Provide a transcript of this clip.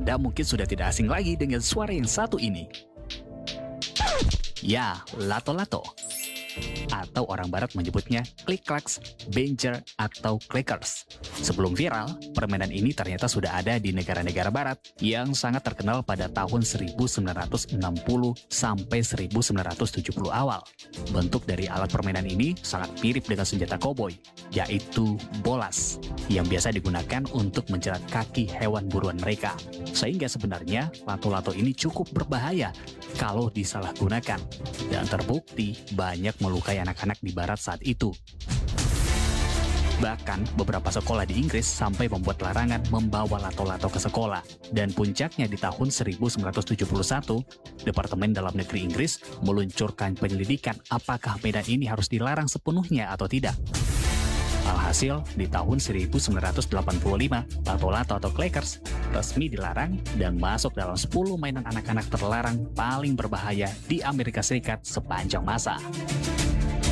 Anda mungkin sudah tidak asing lagi dengan suara yang satu ini. Ya, lato-lato. Atau orang barat menyebutnya click-clacks, banger, atau clickers. Sebelum viral, permainan ini ternyata sudah ada di negara-negara barat yang sangat terkenal pada tahun 1960 sampai 1970 awal. Bentuk dari alat permainan ini sangat mirip dengan senjata koboi, yaitu bolas, yang biasa digunakan untuk menjerat kaki hewan buruan mereka. Sehingga sebenarnya lato-lato ini cukup berbahaya kalau disalahgunakan, dan terbukti banyak melukai anak-anak di barat saat itu. Bahkan, beberapa sekolah di Inggris sampai membuat larangan membawa lato-lato ke sekolah. Dan puncaknya di tahun 1971, Departemen Dalam Negeri Inggris meluncurkan penyelidikan apakah medan ini harus dilarang sepenuhnya atau tidak. Alhasil, di tahun 1985, lato-lato atau clickers resmi dilarang dan masuk dalam 10 mainan anak-anak terlarang paling berbahaya di Amerika Serikat sepanjang masa.